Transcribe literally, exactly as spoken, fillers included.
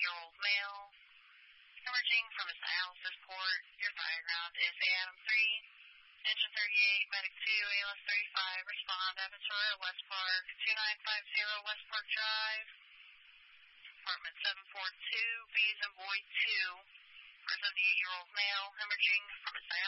seventy-eight-year-old male. Hemorrhaging from his dialysis port. Your diagram is Adam three, engine thirty-eight, medic two, A L S thirty-five, respond, Aventura, West Park, two nine five zero West Park Drive, apartment seven four two, B's and Boy two, for seventy-eight-year-old male, hemorrhaging from his dialysis